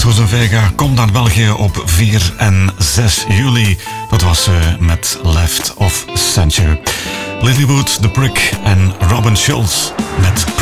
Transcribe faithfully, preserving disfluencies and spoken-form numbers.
Susan Vega komt naar België op vier en zes juli. Dat was ze met Left of Center. Lilywood, The Prick en Robin Schulz met